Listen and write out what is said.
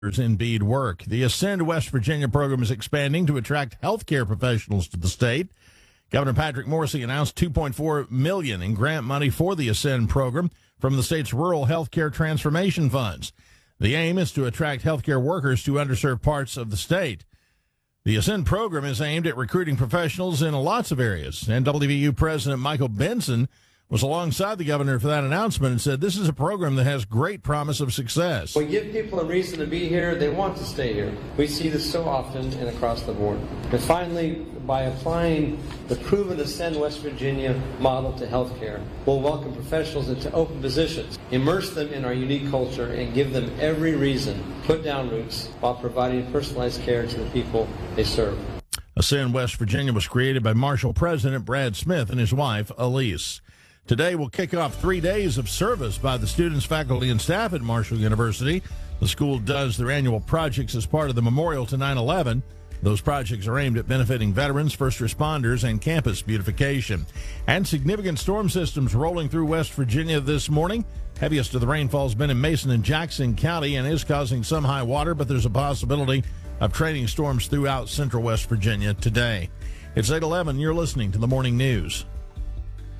in bead work. The Ascend West Virginia program is expanding to attract healthcare professionals to the state. Governor Patrick Morrisey announced $2.4 million in grant money for the Ascend program from the state's rural healthcare transformation funds. The aim is to attract healthcare workers to underserved parts of the state. The Ascend program is aimed at recruiting professionals in lots of areas. NWVU President Michael Benson was alongside the governor for that announcement and said this is a program that has great promise of success. We give people a reason to be here. They want to stay here. We see this so often and across the board. And finally, by applying the proven Ascend West Virginia model to healthcare, we'll welcome professionals into open positions, immerse them in our unique culture, and give them every reason to put down roots while providing personalized care to the people they serve. Ascend West Virginia was created by Marshall President Brad Smith and his wife, Elise. Today will kick off 3 days of service by the students, faculty, and staff at Marshall University. The school does their annual projects as part of the memorial to 9/11. Those projects are aimed at benefiting veterans, first responders, and campus beautification. And significant storm systems rolling through West Virginia this morning. Heaviest of the rainfall's been in Mason and Jackson County and is causing some high water, but there's a possibility of training storms throughout central West Virginia today. It's 8:11. You're listening to the Morning News.